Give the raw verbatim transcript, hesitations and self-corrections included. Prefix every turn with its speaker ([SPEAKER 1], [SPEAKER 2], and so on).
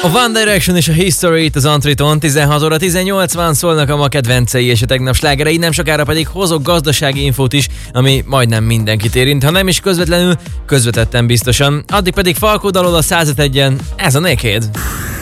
[SPEAKER 1] A One Direction és a History itt az Antriton, tizenhat óra tizennyolc van, szólnak a ma kedvencei és a tegnap slágerei, nem sokára pedig hozok gazdasági infót is, ami majdnem mindenkit érint, ha nem is közvetlenül, közvetetten biztosan. Addig pedig Falkó dalol a százöt egyen, ez a Naked.